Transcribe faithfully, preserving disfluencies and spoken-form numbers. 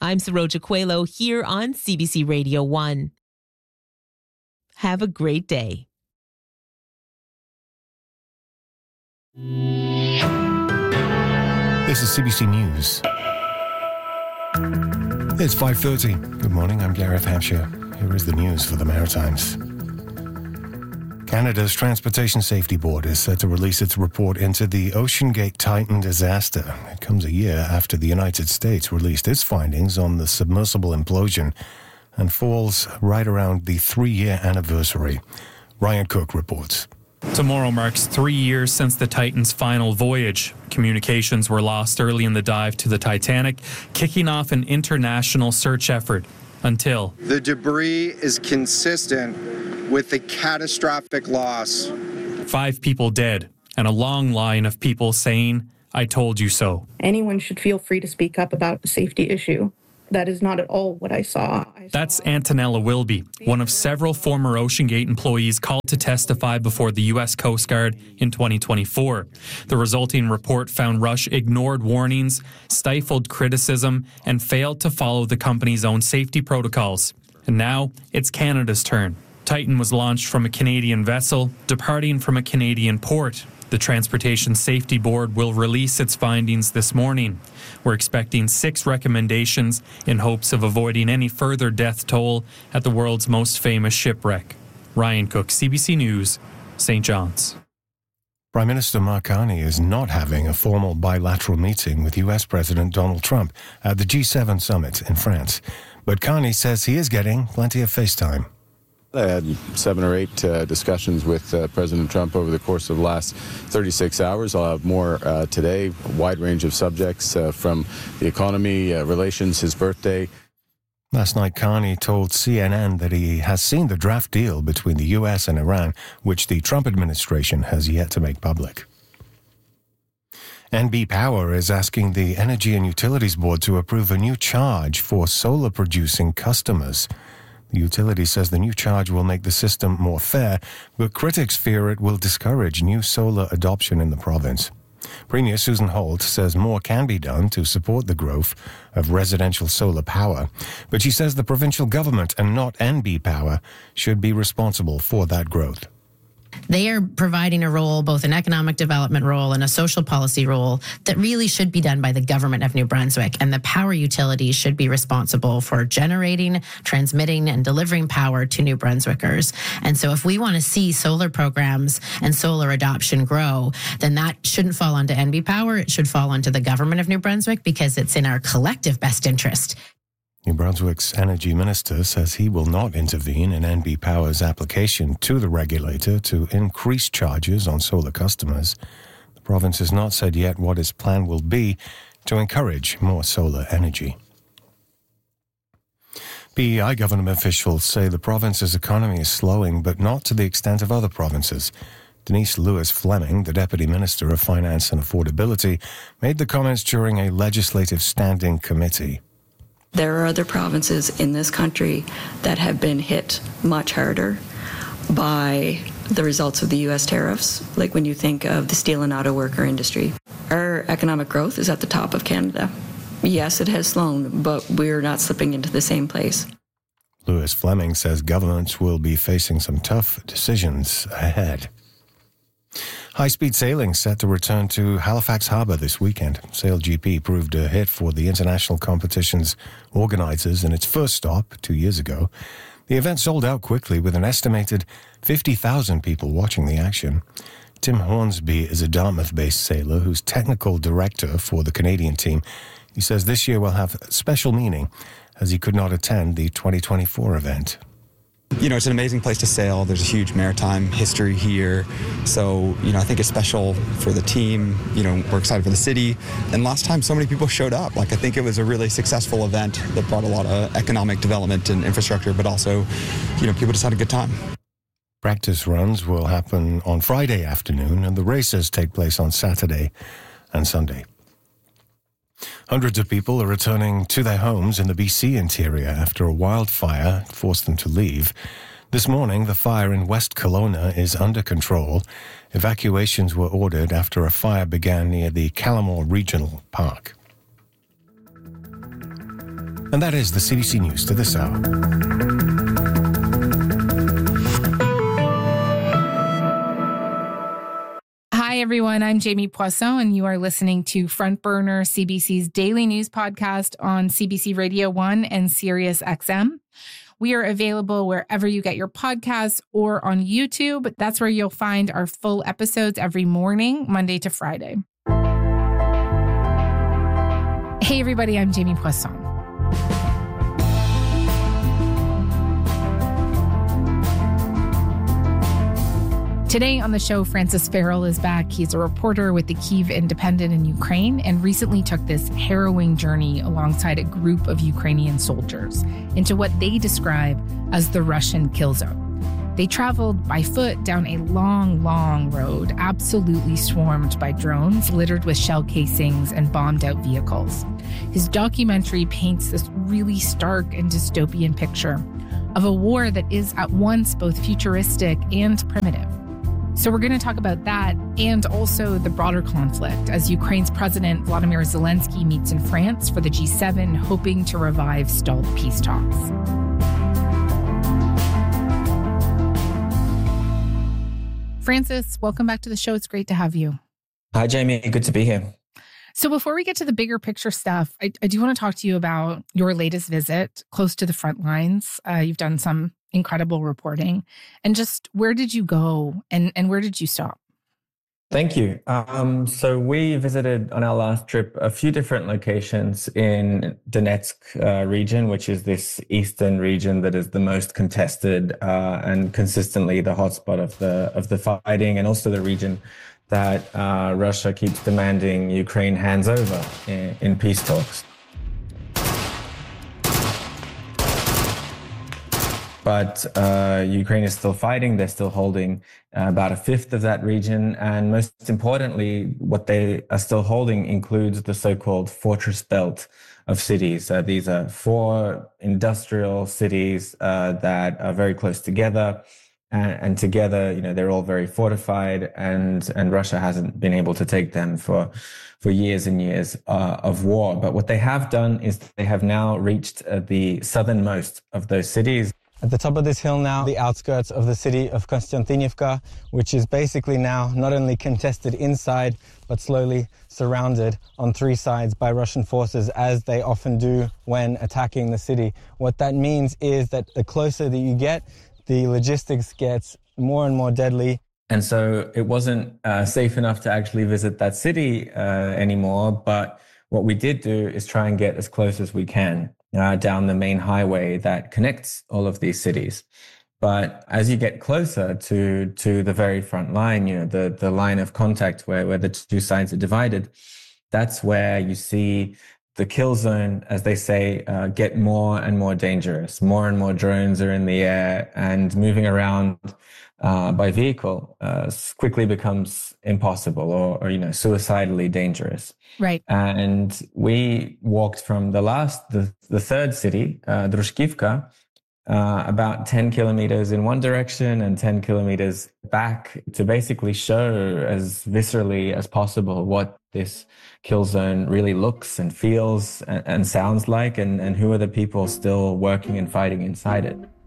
I'm Saroja Coelho here on C B C Radio one. Have a great day. This is C B C News. It's five thirty. Good morning, I'm Gareth Hampshire. Here is the news for the Maritimes. Canada's Transportation Safety Board is set to release its report into the OceanGate Titan disaster. It comes a year after the United States released its findings on the submersible implosion and falls right around the three-year anniversary. Ryan Cook reports. Tomorrow marks three years since the Titan's final voyage. Communications were lost early in the dive to the Titanic, kicking off an international search effort until the debris is consistent with the catastrophic loss. Five people dead and a long line of people saying, "I told you so." Anyone should feel free to speak up about a safety issue. That is not at all what I saw. I saw That's Antonella Wilby, one of several former OceanGate employees called to testify before the U S Coast Guard in twenty twenty-four. The resulting report found Rush ignored warnings, stifled criticism, and failed to follow the company's own safety protocols. And now it's Canada's turn. Titan was launched from a Canadian vessel, departing from a Canadian port. The Transportation Safety Board will release its findings this morning. We're expecting six recommendations in hopes of avoiding any further death toll at the world's most famous shipwreck. Ryan Cook, C B C News, Saint John's. Prime Minister Mark Carney is not having a formal bilateral meeting with U S President Donald Trump at the G seven summit in France. But Carney says he is getting plenty of FaceTime. I had seven or eight uh, discussions with uh, President Trump over the course of the last thirty-six hours. I'll have more uh, today, a wide range of subjects uh, from the economy, uh, relations, his birthday. Last night, Carney told C N N that he has seen the draft deal between the U S and Iran, which the Trump administration has yet to make public. N B Power is asking the Energy and Utilities Board to approve a new charge for solar-producing customers. The utility says the new charge will make the system more fair, but critics fear it will discourage new solar adoption in the province. Premier Susan Holt says more can be done to support the growth of residential solar power, but she says the provincial government and not N B Power should be responsible for that growth. They are providing a role, both an economic development role and a social policy role, that really should be done by the government of New Brunswick. And the power utilities should be responsible for generating, transmitting, and delivering power to New Brunswickers. And so if we want to see solar programs and solar adoption grow, then that shouldn't fall onto N B Power. It should fall onto the government of New Brunswick, because it's in our collective best interest. New Brunswick's energy minister says he will not intervene in N B Power's application to the regulator to increase charges on solar customers. The province has not said yet what its plan will be to encourage more solar energy. P E I government officials say the province's economy is slowing, but not to the extent of other provinces. Denise Lewis-Fleming, the Deputy Minister of Finance and Affordability, made the comments during a legislative standing committee. There are other provinces in this country that have been hit much harder by the results of the U S tariffs, like when you think of the steel and auto worker industry. Our economic growth is at the top of Canada. Yes, it has slowed, but we're not slipping into the same place. Lewis-Fleming says governments will be facing some tough decisions ahead. High-speed sailing set to return to Halifax Harbour this weekend. SailGP proved a hit for the international competition's organisers in its first stop two years ago. The event sold out quickly with an estimated fifty thousand people watching the action. Tim Hornsby is a Dartmouth-based sailor who's technical director for the Canadian team. He says this year will have special meaning as he could not attend the twenty twenty-four event. You know, it's an amazing place to sail. There's a huge maritime history here. So, you know, I think it's special for the team. You know, we're excited for the city. And last time, so many people showed up. Like, I think it was a really successful event that brought a lot of economic development and infrastructure, but also, you know, people just had a good time. Practice runs will happen on Friday afternoon, and the races take place on Saturday and Sunday. Hundreds of people are returning to their homes in the B C interior after a wildfire forced them to leave. This morning, the fire in West Kelowna is under control. Evacuations were ordered after a fire began near the Callamore Regional Park. And that is the C B C News to this hour. Hi, everyone. I'm Jamie Poisson, and you are listening to Front Burner, C B C's daily news podcast on C B C Radio one and Sirius X M. We are available wherever you get your podcasts or on YouTube. That's where you'll find our full episodes every morning, Monday to Friday. Hey, everybody. I'm Jamie Poisson. Today on the show, Francis Farrell is back. He's a reporter with the Kyiv Independent in Ukraine and recently took this harrowing journey alongside a group of Ukrainian soldiers into what they describe as the Russian kill zone. They traveled by foot down a long, long road, absolutely swarmed by drones, littered with shell casings and bombed-out vehicles. His documentary paints this really stark and dystopian picture of a war that is at once both futuristic and primitive. So we're going to talk about that and also the broader conflict as Ukraine's President Volodymyr Zelensky meets in France for the G seven, hoping to revive stalled peace talks. Francis, welcome back to the show. It's great to have you. Hi, Jamie. Good to be here. So before we get to the bigger picture stuff, I, I do want to talk to you about your latest visit close to the front lines. Uh, you've done some incredible reporting. And just where did you go and, and where did you stop? Thank you. Um, so we visited on our last trip a few different locations in Donetsk uh, region, which is this eastern region that is the most contested uh, and consistently the hotspot of the of the fighting, and also the region that uh, Russia keeps demanding Ukraine hands over in, in peace talks. But uh, Ukraine is still fighting. They're still holding uh, about a fifth of that region. And most importantly, what they are still holding includes the so-called fortress belt of cities. Uh, these are four industrial cities uh, that are very close together. And, and together, you know, they're all very fortified, and, and Russia hasn't been able to take them for, for years and years uh, of war. But what they have done is they have now reached uh, the southernmost of those cities. At the top of this hill now, the outskirts of the city of Konstantinivka, which is basically now not only contested inside, but slowly surrounded on three sides by Russian forces, as they often do when attacking the city. What that means is that the closer that you get, the logistics gets more and more deadly. And so it wasn't uh, safe enough to actually visit that city uh, anymore. But what we did do is try and get as close as we can uh, down the main highway that connects all of these cities. But as you get closer to to the very front line, you know, the, the line of contact where, where the two sides are divided, that's where you see the kill zone, as they say, uh, get more and more dangerous. More and more drones are in the air, and moving around uh, by vehicle uh, quickly becomes impossible or, or, you know, suicidally dangerous. Right. And we walked from the last, the, the third city, uh, Drushkivka, uh, about ten kilometers in one direction and ten kilometers back to basically show as viscerally as possible what this kill zone really looks and feels and, and sounds like, and, and who are the people still working and fighting inside it.